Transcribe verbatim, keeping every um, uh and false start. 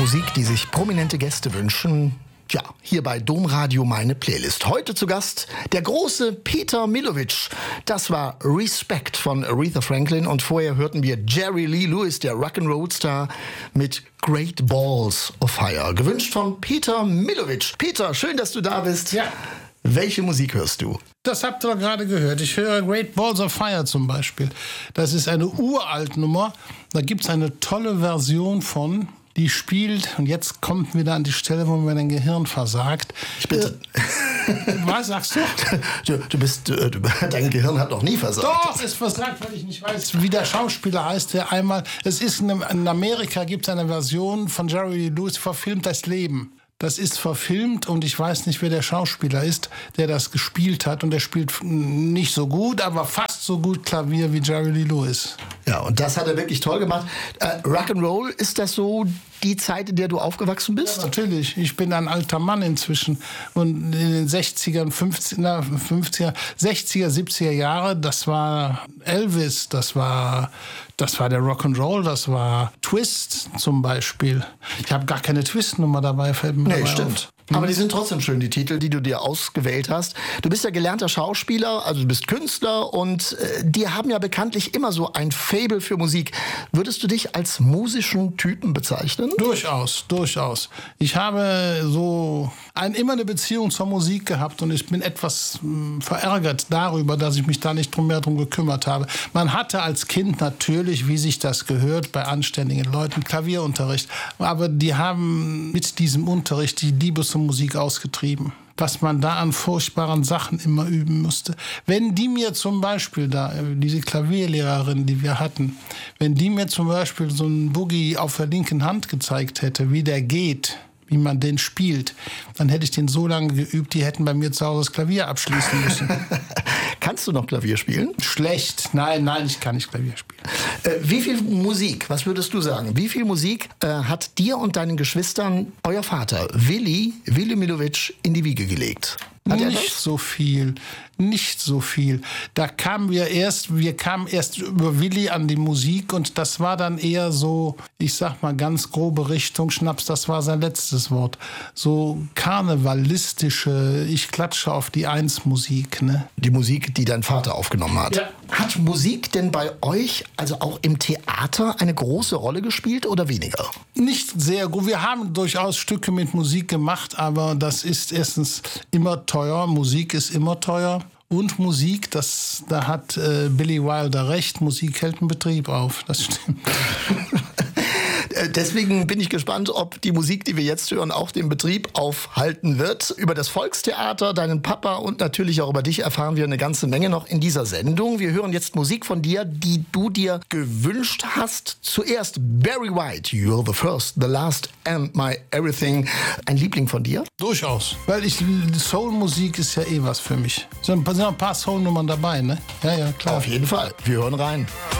Musik, die sich prominente Gäste wünschen. Ja, hier bei Domradio meine Playlist. Heute zu Gast der große Peter Milovic. Das war Respect von Aretha Franklin und vorher hörten wir Jerry Lee Lewis, der Rock'n'Roll-Star, mit Great Balls of Fire. Gewünscht von Peter Milovic. Peter, schön, dass du da bist. Ja. Welche Musik hörst du? Das habt ihr doch gerade gehört. Ich höre Great Balls of Fire zum Beispiel. Das ist eine uralt Nummer. Da gibt es eine tolle Version von, die spielt, und jetzt kommt wieder an die Stelle, wo mir dein Gehirn versagt. Ich bitte. Äh, was sagst du? Du, du bist, du, dein Gehirn hat noch nie versagt. Doch, es versagt, weil ich nicht weiß, wie der Schauspieler heißt, der einmal, es ist in, in Amerika gibt es eine Version von Jerry Lee Lewis, verfilmt das Leben. Das ist verfilmt und ich weiß nicht, wer der Schauspieler ist, der das gespielt hat. Und der spielt nicht so gut, aber fast so gut Klavier wie Jerry Lee Lewis. Ja, und das hat er wirklich toll gemacht. Äh, Rock'n'Roll, ist das so die Zeit, in der du aufgewachsen bist? Ja, natürlich. Ich bin ein alter Mann inzwischen. Und in den sechzigern, fünfziger, fünfziger, sechziger, siebziger Jahre, das war Elvis, das war, das war der Rock'n'Roll, das war Twist zum Beispiel. Ich habe gar keine Twist-Nummer dabei, fällt mir Nee, dabei stimmt. auf. Aber die sind trotzdem schön, die Titel, die du dir ausgewählt hast. Du bist ja gelernter Schauspieler, also du bist Künstler und äh, die haben ja bekanntlich immer so ein Faible für Musik. Würdest du dich als musischen Typen bezeichnen? Durchaus, durchaus. Ich habe so ein, immer eine Beziehung zur Musik gehabt und ich bin etwas mh, verärgert darüber, dass ich mich da nicht drum mehr drum gekümmert habe. Man hatte als Kind natürlich, wie sich das gehört, bei anständigen Leuten Klavierunterricht. Aber die haben mit diesem Unterricht die Liebe zur Musik ausgetrieben. Was man da an furchtbaren Sachen immer üben musste. Wenn die mir zum Beispiel da, diese Klavierlehrerin, die wir hatten, wenn die mir zum Beispiel so einen Boogie auf der linken Hand gezeigt hätte, wie der geht, wie man den spielt, dann hätte ich den so lange geübt, die hätten bei mir zu Hause das Klavier abschließen müssen. Kannst du noch Klavier spielen? Schlecht. Nein, nein, ich kann nicht Klavier spielen. Äh, wie viel Musik, was würdest du sagen, wie viel Musik äh, hat dir und deinen Geschwistern euer Vater, Willi, Willi Milovic, in die Wiege gelegt? Hat er Nicht das? so viel, nicht so viel. Da kamen wir erst, wir kamen erst über Willi an die Musik und das war dann eher so, ich sag mal ganz grobe Richtung Schnaps, das war sein letztes Wort. So karnevalistische, ich klatsche auf die Eins-Musik, ne? Die Musik, die dein Vater aufgenommen hat. Ja. Hat Musik denn bei euch, also auch im Theater, eine große Rolle gespielt oder weniger? Nicht sehr gut. Wir haben durchaus Stücke mit Musik gemacht, aber das ist erstens immer teuer. Musik ist immer teuer. Und Musik, das, da hat äh, Billy Wilder recht, Musik hält einen Betrieb auf. Das stimmt. Deswegen bin ich gespannt, ob die Musik, die wir jetzt hören, auch den Betrieb aufhalten wird. Über das Volkstheater, deinen Papa und natürlich auch über dich erfahren wir eine ganze Menge noch in dieser Sendung. Wir hören jetzt Musik von dir, die du dir gewünscht hast. Zuerst Barry White, You're the First, the Last and My Everything. Ein Liebling von dir? Durchaus. Weil ich, Soul-Musik ist ja eh was für mich. Sind ein paar, sind ein paar Soul-Nummern dabei, ne? Ja, ja, klar. Auf jeden Fall. Wir hören rein.